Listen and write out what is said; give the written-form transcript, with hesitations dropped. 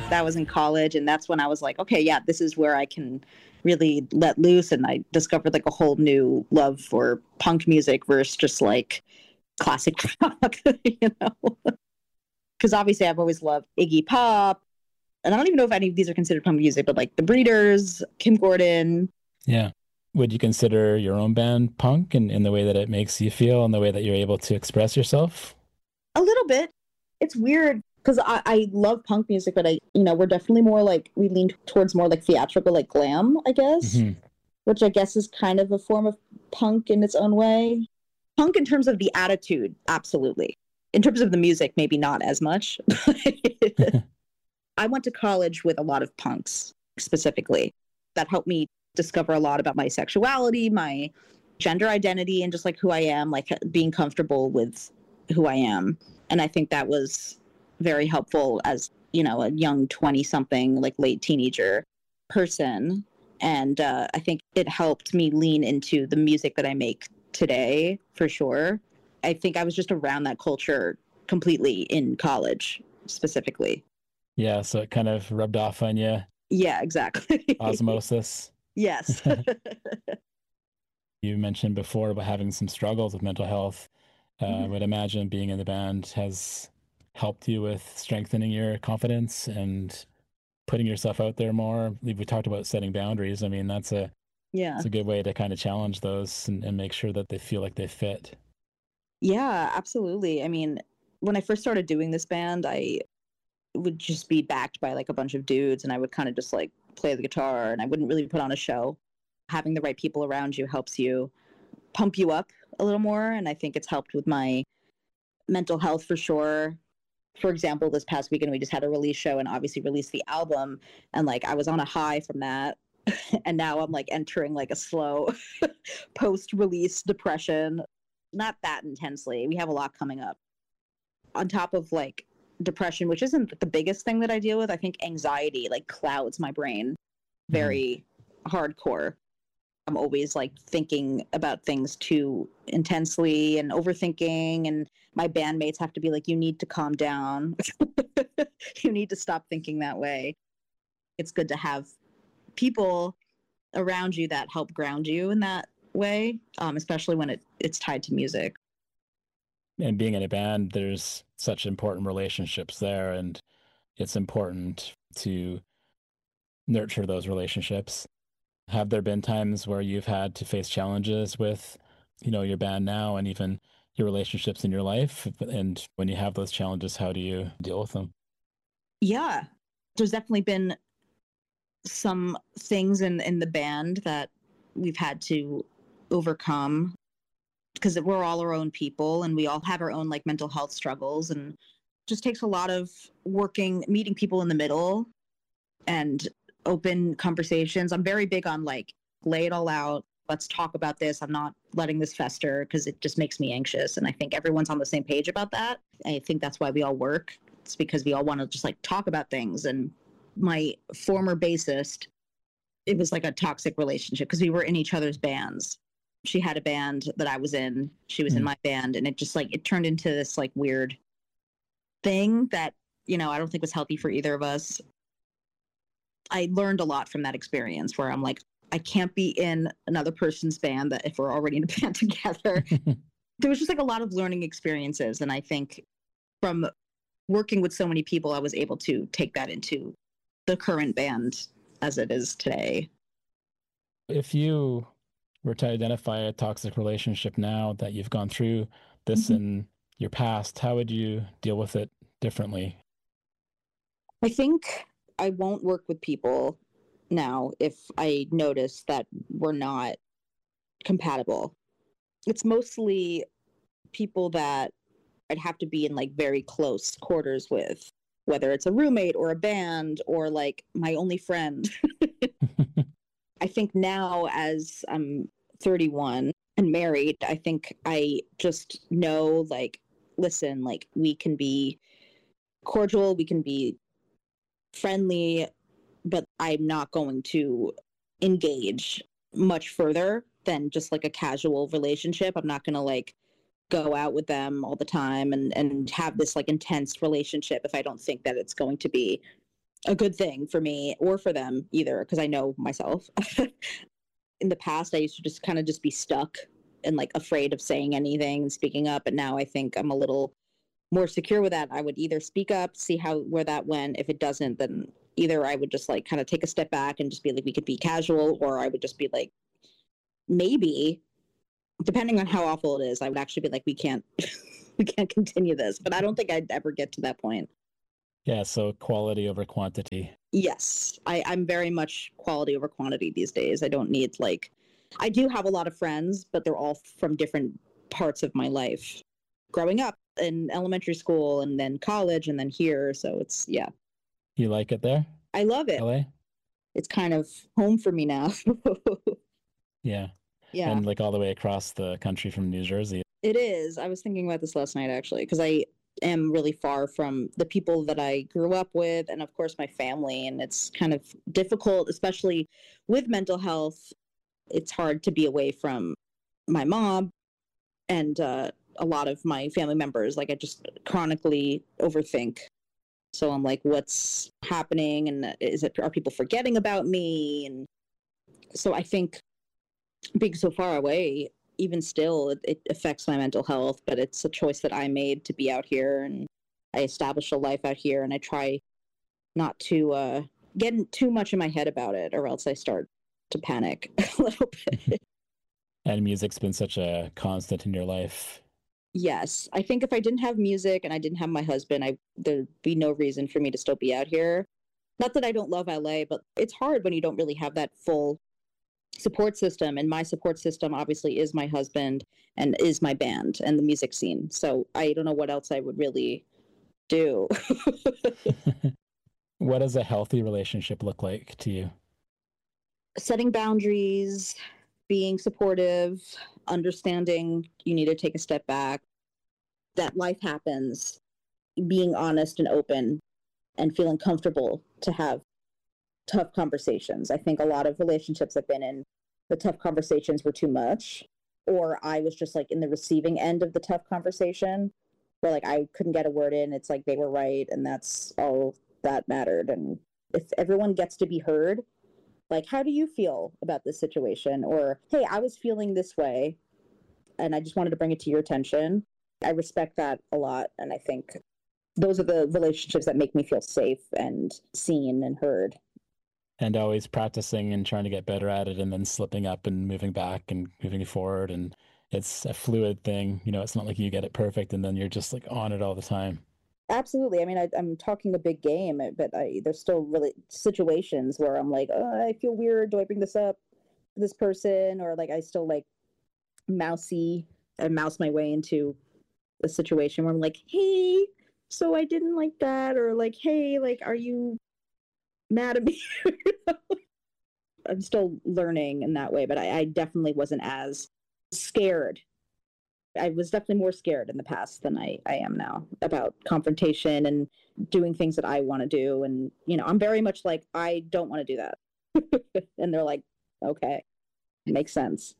That was in college, and that's when I was like, okay, yeah, this is where I can really let loose. And I discovered like a whole new love for punk music versus just like classic rock, you know? Because obviously I've always loved Iggy Pop. And I don't even know if any of these are considered punk music, but like the Breeders, Kim Gordon. Yeah. Would you consider your own band punk in the way that it makes you feel and the way that you're able to express yourself? A little bit. It's weird because I love punk music, but we're definitely more like, we lean towards more like theatrical, like glam, I guess, Hmm. which I guess is kind of a form of punk in its own way. Punk in terms of the attitude, absolutely. In terms of the music, maybe not as much. I went to college with a lot of punks specifically that helped me discover a lot about my sexuality, my gender identity, and just like who I am, like being comfortable with who I am. And I think that was very helpful as, a young 20 something, like late teenager person. And I think it helped me lean into the music that I make today for sure. I think I was just around that culture completely in college specifically. Yeah, so it kind of rubbed off on you, Yeah, exactly. osmosis. Yes. You mentioned before about having some struggles with mental health. I Mhm. would imagine being in the band has helped you with strengthening your confidence and putting yourself out there more. We talked about setting boundaries. I mean, Yeah. it's a good way to kind of challenge those and make sure that they feel like they fit. Yeah, absolutely. I mean, when I first started doing this band, I would just be backed by like a bunch of dudes and I would kind of just like play the guitar and I wouldn't really put on a show. Having the right people around you helps you pump you up a little more. And I think it's helped with my mental health for sure. For example, this past weekend, we just had a release show and obviously released the album. And like I was on a high from that. And now I'm like entering like a slow post release depression. Not that intensely. We have a lot coming up. On top of like depression, which isn't the biggest thing that I deal with, I think anxiety like clouds my brain Hmm. very hardcore. I'm always like thinking about things too intensely and overthinking. And my bandmates have to be like, you need to calm down. You need to stop thinking that way. It's good to have people around you that help ground you in that way, especially when it's tied to music. And being in a band, there's such important relationships there, and it's important to nurture those relationships. Have there been times where you've had to face challenges with, your band now and even your relationships in your life? And when you have those challenges, how do you deal with them? Yeah, there's definitely been some things in the band that we've had to overcome because we're all our own people and we all have our own like mental health struggles and just takes a lot of meeting people in the middle and open conversations. I'm very big on like lay it all out. Let's talk about this. I'm not letting this fester because it just makes me anxious. And I think everyone's on the same page about that. I think that's why we all work. It's because we all want to just like talk about things. And my former bassist, it was like a toxic relationship because we were in each other's bands. She had a band that I was in, she was in Mm. my band, and it just like it turned into this like weird thing that, I don't think was healthy for either of us. I learned a lot from that experience where I'm like, I can't be in another person's band that if we're already in a band together. There was just like a lot of learning experiences. And I think from working with so many people, I was able to take that into the current band as it is today. If you were to identify a toxic relationship now that you've gone through this Mhm. in your past, how would you deal with it differently? I think I won't work with people now if I notice that we're not compatible. It's mostly people that I'd have to be in like very close quarters with, whether it's a roommate or a band or like my only friend. I think now, as I'm 31 and married, I think I just know like, listen, like we can be cordial, we can be friendly, but I'm not going to engage much further than just like a casual relationship. I'm not going to like go out with them all the time and have this like intense relationship if I don't think that it's going to be a good thing for me or for them either, because I know myself. In the past, I used to just kind of just be stuck and like afraid of saying anything and speaking up. And now I think I'm a little more secure with that. I would either speak up, see where that went. If it doesn't, then either I would just like kind of take a step back and just be like, we could be casual, or I would just be like, maybe, depending on how awful it is, I would actually be like, we can't we can't continue this. But I don't think I'd ever get to that point. Yeah, so quality over quantity. Yes, I'm very much quality over quantity these days. I don't need like, I do have a lot of friends, but they're all from different parts of my life. Growing up in elementary school and then college and then here. So it's, yeah. You like it there? I love it. LA? It's kind of home for me now. Yeah. Yeah. And like all the way across the country from New Jersey. It is. I was thinking about this last night actually, because I am really far from the people that I grew up with and of course my family, and it's kind of difficult, especially with mental health. It's hard to be away from my mom and a lot of my family members. Like I just chronically overthink. So I'm like, what's happening? And are people forgetting about me? And so I think being so far away, even still, it affects my mental health, but it's a choice that I made to be out here, and I established a life out here, and I try not to get too much in my head about it, or else I start to panic a little bit. And music's been such a constant in your life. Yes, I think if I didn't have music and I didn't have my husband, there'd be no reason for me to still be out here. Not that I don't love LA, but it's hard when you don't really have that full support system. And my support system obviously is my husband and is my band and the music scene. So I don't know what else I would really do. What does a healthy relationship look like to you? Setting boundaries, being supportive, understanding you need to take a step back, that life happens, being honest and open, and feeling comfortable to have tough conversations. I think a lot of relationships I've been in, the tough conversations were too much, or I was just like in the receiving end of the tough conversation where like I couldn't get a word in. It's like they were right, and that's all that mattered. And if everyone gets to be heard, like, how do you feel about this situation? Or, hey, I was feeling this way and I just wanted to bring it to your attention. I respect that a lot. And I think those are the relationships that make me feel safe and seen and heard. And always practicing and trying to get better at it, and then slipping up and moving back and moving forward. And it's a fluid thing. You know, it's not like you get it perfect and then you're just like on it all the time. Absolutely. I mean, I'm talking a big game, but there's still really situations where I'm like, oh, I feel weird. Do I bring this up to this person? Or like, I still like mouse my way into a situation where I'm like, hey, so I didn't like that. Or like, hey, like, are you mad at me? I'm still learning in that way, but I definitely wasn't as scared. I was definitely more scared in the past than I am now about confrontation and doing things that I want to do. And, you know, I'm very much like, I don't want to do that. And they're like, okay, makes sense.